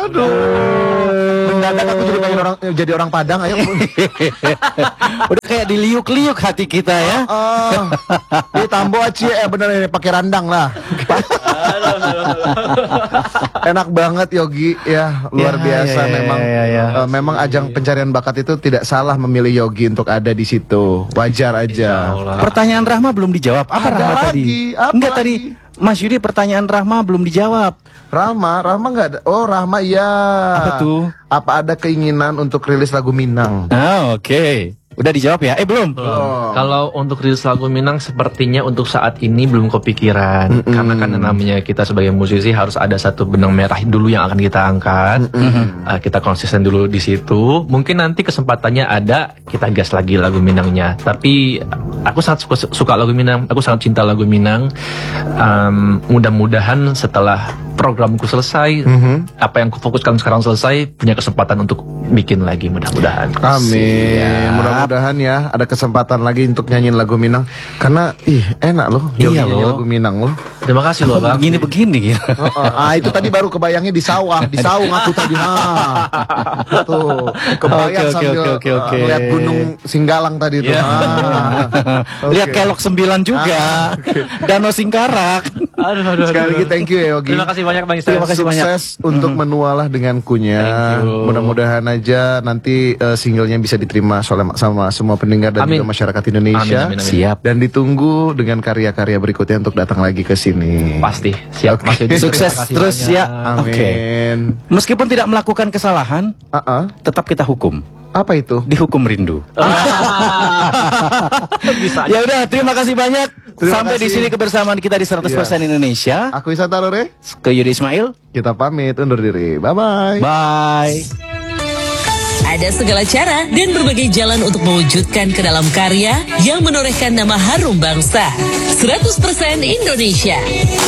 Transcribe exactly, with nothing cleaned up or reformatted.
Aduh. Mendadak aku jadi pengen orang jadi orang Padang, ayo. Udah kayak diliuk-liuk hati kita ya. Oh, ini tambo aci ya bener ini pakai randang lah. Enak banget Yogi ya, luar Ya, biasa ya, ya, memang. ya, ya. Uh, memang ajang pencarian bakat itu tidak salah memilih Yogi untuk ada di situ. Wajar aja. Pertanyaan Rahma belum dijawab. Apa Ada Rahma lagi, tadi? apa Enggak lagi? tadi Mas Yudi pertanyaan Rahma belum dijawab. Rahma, Rahma nggak ada. Oh, Rahma iya. Apa tuh? Apa ada keinginan untuk rilis lagu Minang? Ah, oke. Okay. Udah dijawab ya? Eh belum. Oh. Kalau untuk rilis lagu Minang sepertinya untuk saat ini belum kepikiran. Mm-mm. Karena kan namanya kita sebagai musisi harus ada satu benang merah dulu yang akan kita angkat. Uh, kita konsisten dulu di situ. Mungkin nanti kesempatannya ada, kita gas lagi lagu Minangnya. Tapi aku sangat suka, suka lagu Minang. Aku sangat cinta lagu Minang. Um, mudah-mudahan setelah programku selesai, Mhm. apa yang kufokuskan sekarang selesai, punya kesempatan untuk bikin lagi mudah-mudahan. Amin. Siap. Mudah-mudahan ya ada kesempatan lagi untuk nyanyiin lagu Minang. Karena ih enak loh. Iya Yogi nyanyi loh. lagu Minang loh. Terima kasih loh Bang. Begini-begini gitu. Oh, oh. Ah itu tadi baru kebayangnya di sawah, di saung aku tadi. Ah. Tuh, kebayang Oke, oke, sambil oke, oke, oke. uh, lihat Gunung Singgalang tadi tuh. Iya. Ah. Lihat Oke. kelok sembilan juga. Danau Singkarak. Aduh, aduh, Sekali aduh. lagi thank you ya Yogi. Terima kasih banyak Bang Istan. Terima kasih banyak. Sukses untuk menualah dengan kunya. Thank you. Mudah-mudahan aja nanti uh, singlenya bisa diterima oleh sama semua pendengar dan Amin. juga masyarakat Indonesia. Amin, amin, amin. Siap. Dan ditunggu dengan karya-karya berikutnya untuk datang lagi ke sini. Pasti siap. Oke. Mas Yudi, Sukses terima kasih terus banyak. ya. Amin. Oke. Meskipun tidak melakukan kesalahan, Uh-uh. tetap kita hukum. Apa itu? Dihukum rindu. Bisa. Ya udah, terima kasih banyak. Terima Sampai di kasih. sini kebersamaan kita di seratus persen Indonesia. Aku Isan Tarore. Ke Yudi Ismail. Kita pamit undur diri. Bye-bye. Bye. Ada segala cara dan berbagai jalan untuk mewujudkan ke dalam karya yang menorehkan nama harum bangsa. seratus persen Indonesia.